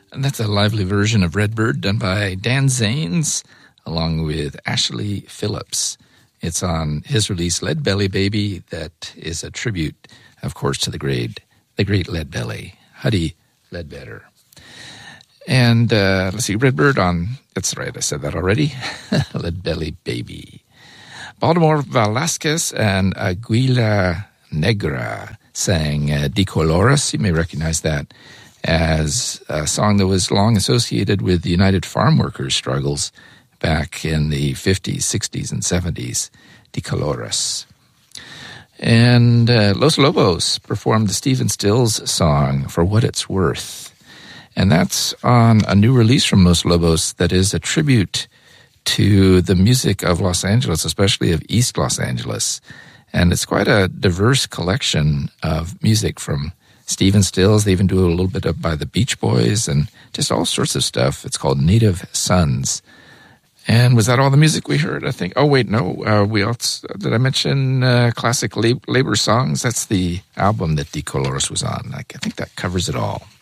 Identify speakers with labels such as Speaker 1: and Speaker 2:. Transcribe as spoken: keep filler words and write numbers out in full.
Speaker 1: And that's a lively version of Redbird done by Dan Zanes along with Ashley Phillips. It's on his release, Lead Belly Baby, that is a tribute, of course, to the great, the great Lead Belly, Huddie Ledbetter. And uh, let's see, Redbird on, that's right, I said that already, Lead Belly Baby. Baltimore Velasquez and Aguila Negra sang uh, De Colores. You may recognize that as a song that was long associated with the United Farm Workers struggles back in the fifties, sixties, and seventies, De Colores. And uh, Los Lobos performed the Stephen Stills song, For What It's Worth. And that's on a new release from Los Lobos that is a tribute to the music of Los Angeles, especially of East Los Angeles. And it's quite a diverse collection of music from Stephen Stills. They even do a little bit of by the Beach Boys and just all sorts of stuff. It's called Native Sons. And was that all the music we heard? I think. Oh, wait, no. Uh, we also, did I mention uh, classic lab- labor songs? That's the album that De Colores was on. Like, I think that covers it all.